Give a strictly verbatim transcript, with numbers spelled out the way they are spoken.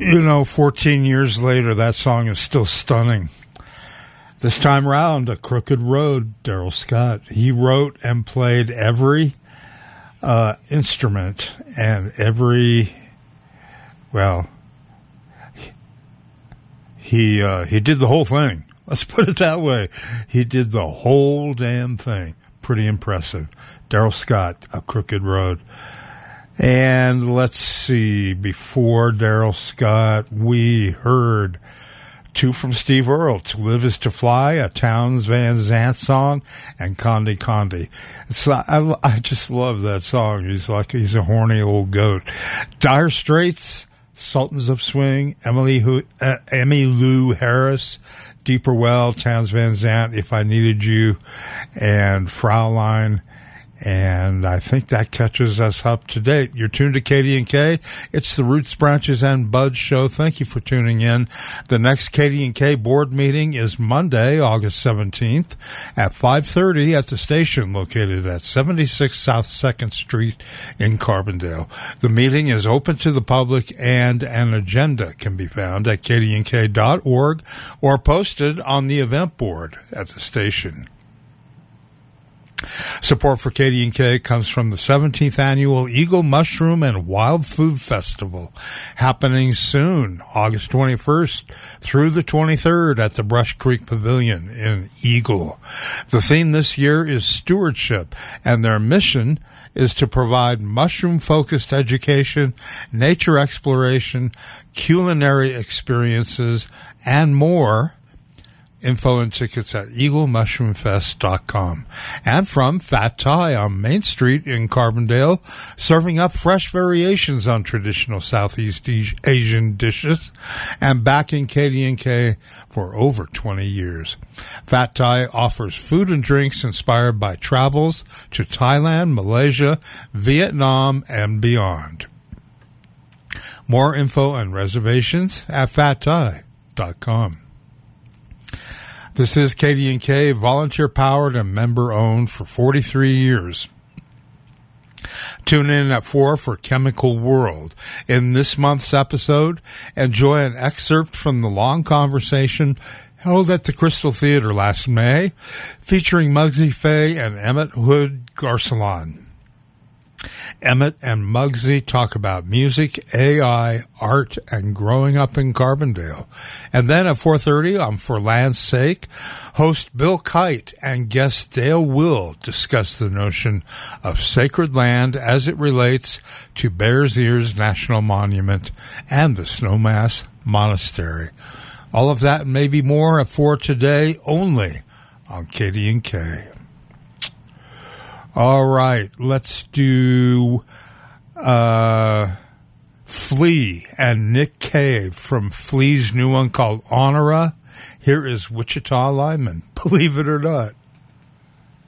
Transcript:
You know, fourteen years later, that song is still stunning. This time around, A Crooked Road, Daryl Scott. He wrote and played every uh, instrument and every, well, he uh, he did the whole thing. Let's put it that way. He did the whole damn thing. Pretty impressive. Daryl Scott, A Crooked Road. And let's see, before Daryl Scott, we heard two from Steve Earle, To Live Is To Fly, a Townes Van Zandt song, and Condi Condi. It's, I, I just love that song. He's like, he's a horny old goat. Dire Straits, Sultans of Swing, Emily Hu, uh, Emmylou Harris, Deeper Well, Townes Van Zandt, If I Needed You, and Fraulein. And I think that catches us up to date. You're tuned to K D and K. It's the Roots, Branches, and Buds show. Thank you for tuning in. The next K D and K board meeting is Monday, August seventeenth at five thirty at the station located at seventy-six South second Street in Carbondale. The meeting is open to the public, and an agenda can be found at K D N K dot org or posted on the event board at the station. Support for K D and K comes from the seventeenth Annual Eagle Mushroom and Wild Food Festival, happening soon, August twenty-first through the twenty-third at the Brush Creek Pavilion in Eagle. The theme this year is stewardship, and their mission is to provide mushroom-focused education, nature exploration, culinary experiences, and more. Info and tickets at eagle mushroom fest dot com. And from Fat Thai on Main Street in Carbondale, serving up fresh variations on traditional Southeast Asian dishes, and backing K D and K for over twenty years. Fat Thai offers food and drinks inspired by travels to Thailand, Malaysia, Vietnam, and beyond. More info and reservations at fat thai dot com. This is K D and K, volunteer-powered and member-owned for forty-three years. Tune in at four for Chemical World. In this month's episode, enjoy an excerpt from the long conversation held at the Crystal Theater last May, featuring Muggsy Fay and Emmett Hood Garcelon. Emmett and Muggsy talk about music, A I, art, and growing up in Carbondale. And then at four thirty on For Land's Sake, host Bill Kite and guest Dale Will discuss the notion of sacred land as it relates to Bears Ears National Monument and the Snowmass Monastery. All of that and maybe more at four today only on K D and K. All right, let's do uh, Flea and Nick Cave from Flea's new one called Honora. Here is Wichita Lineman, believe it or not.